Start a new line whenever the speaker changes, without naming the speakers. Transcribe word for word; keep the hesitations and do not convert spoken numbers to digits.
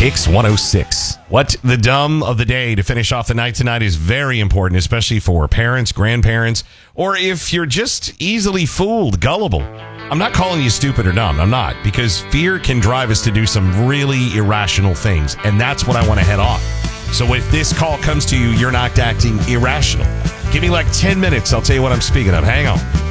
Hicks one oh six. What the dumb of the day to finish off the night tonight is very important, especially for parents, grandparents, or if you're just easily fooled, gullible. I'm not calling you stupid or dumb. I'm not, because fear can drive us to do some really irrational things, and that's what I want to head off. So if this call comes to you, you're not acting irrational. Give me like ten minutes. I'll tell you what I'm speaking of. Hang on.